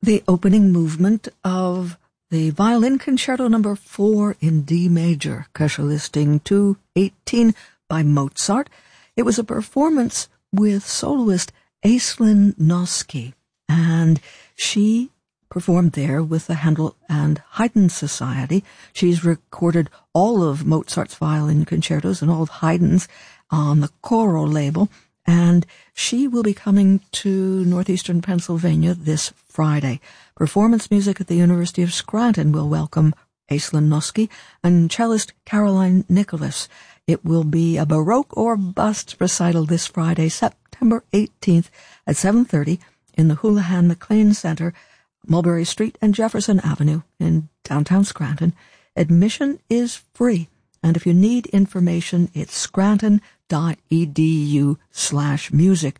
the opening movement of the Violin Concerto No. 4 in D major, Köchel listing 218 by Mozart. It was a performance with soloist Aislinn Noski, and she performed there with the Handel and Haydn Society. She's recorded all of Mozart's violin concertos and all of Haydn's on the Coro label, and she will be coming to northeastern Pennsylvania this Friday. Performance music at the University of Scranton will welcome Aislinn Noski and cellist Caroline Nicholas. It will be a Baroque or Bust recital this Friday, September 18th at 7:30 in the Houlihan McLean Center, Mulberry Street and Jefferson Avenue in downtown Scranton. Admission is free, and if you need information, it's scranton.edu/music,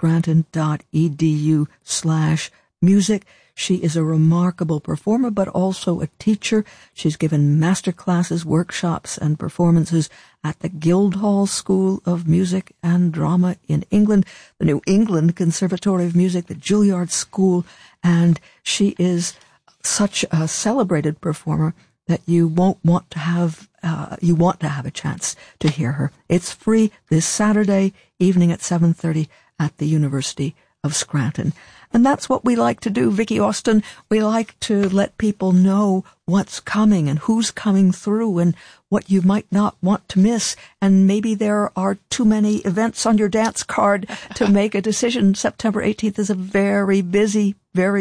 scranton.edu/music. She is a remarkable performer, but also a teacher. She's given master classes, workshops, and performances at the Guildhall School of Music and Drama in England, the New England Conservatory of Music, the Juilliard School, and she is such a celebrated performer that you want to have a chance to hear her. It's free this Saturday evening at 7:30 at the University of Scranton. And that's what we like to do, Vicki Austin. We like to let people know what's coming and who's coming through and what you might not want to miss. And maybe there are too many events on your dance card to make a decision. September 18th is a very busy